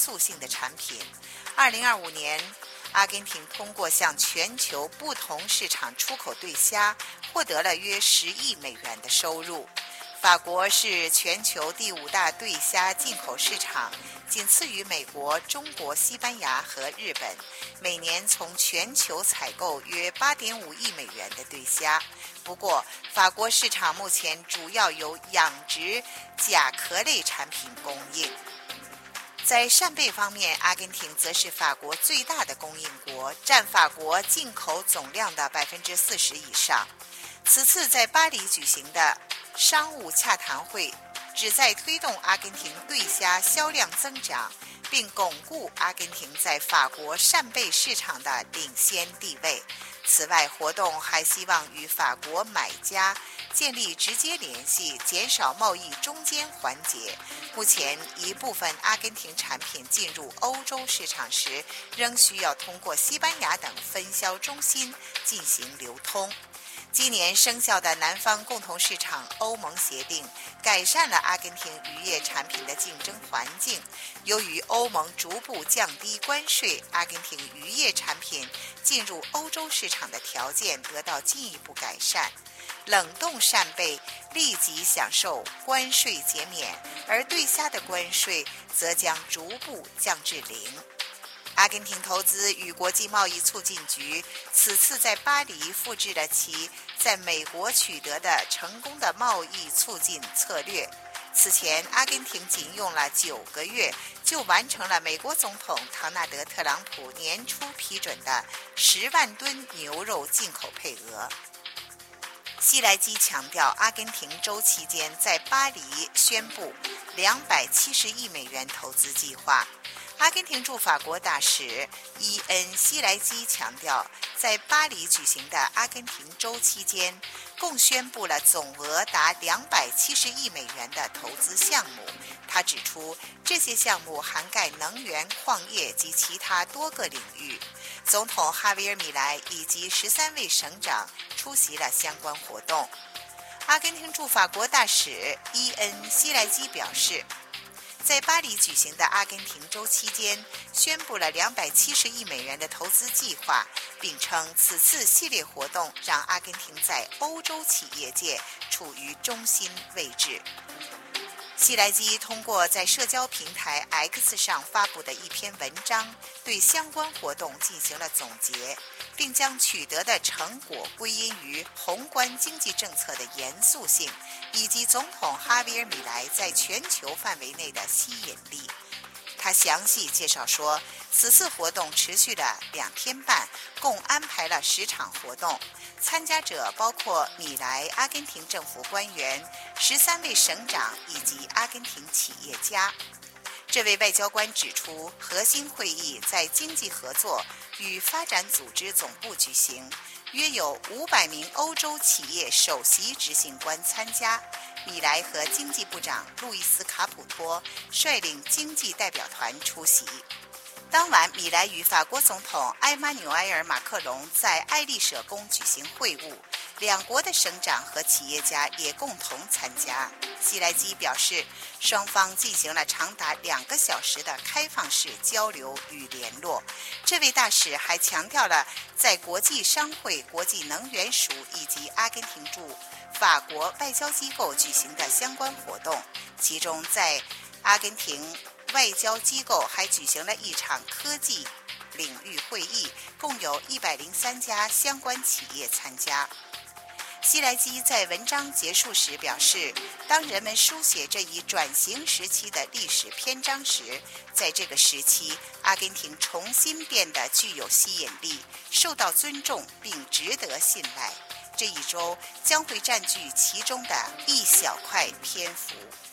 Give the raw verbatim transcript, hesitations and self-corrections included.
素性的产品。二零二五年，阿根廷通过向全球不同市场出口对虾，获得了约十亿美元的收入。法国是全球第五大对虾进口市场，仅次于美国、中国、西班牙和日本，每年从全球采购约 八点五亿美元的对虾。不过，法国市场目前主要由养殖甲壳类产品供应。在扇贝方面，阿根廷则是法国最大的供应国，占法国进口总量的 百分之四十 以上。此次在巴黎举行的商务洽谈会旨在推动阿根廷对虾销量增长，并巩固阿根廷在法国扇贝市场的领先地位。此外，活动还希望与法国买家建立直接联系，减少贸易中间环节。目前，一部分阿根廷产品进入欧洲市场时，仍需要通过西班牙等分销中心进行流通。今年生效的南方共同市场欧盟协定改善了阿根廷渔业产品的竞争环境。由于欧盟逐步降低关税，阿根廷渔业产品进入欧洲市场的条件得到进一步改善。冷冻扇贝立即享受关税减免，而对虾的关税则将逐步降至零。阿根廷投资与国际贸易促进局此次在巴黎复制了其在美国取得的成功的贸易促进策略。此前，阿根廷仅用了九个月就完成了美国总统唐纳德·特朗普年初批准的十万吨牛肉进口配额。希莱基强调，阿根廷周期间在巴黎宣布两百七十亿美元投资计划。阿根廷驻法国大使伊恩·希莱基强调，在巴黎举行的阿根廷周期间，共宣布了总额达两百七十亿美元的投资项目。他指出，这些项目涵盖能源、矿业及其他多个领域。总统哈维尔·米莱以及十三位省长出席了相关活动。阿根廷驻法国大使伊恩·希莱基表示，在巴黎举行的阿根廷周期间，宣布了两百七十亿美元的投资计划，并称此次系列活动让阿根廷在欧洲企业界处于中心位置。希莱基通过在社交平台 X 上发布的一篇文章，对相关活动进行了总结，并将取得的成果归因于宏观经济政策的严肃性，以及总统哈维尔·米莱在全球范围内的吸引力。他详细介绍说，此次活动持续了两天半，共安排了十场活动，参加者包括米莱阿根廷政府官员、十三位省长以及阿根廷企业家。这位外交官指出，核心会议在经济合作与发展组织总部举行，约有五百名欧洲企业首席执行官参加。米莱和经济部长路易斯·卡普托率领经济代表团出席。当晚，米莱与法国总统埃马纽埃尔·马克龙在爱丽舍宫举行会晤，两国的省长和企业家也共同参加。希莱基表示，双方进行了长达两个小时的开放式交流与联络。这位大使还强调了在国际商会、国际能源署以及阿根廷驻法国外交机构举行的相关活动，其中在阿根廷外交机构还举行了一场科技领域会议，共有一百零三家相关企业参加。希莱基在文章结束时表示，当人们书写这一转型时期的历史篇章时，在这个时期，阿根廷重新变得具有吸引力，受到尊重并值得信赖。这一周将会占据其中的一小块篇幅。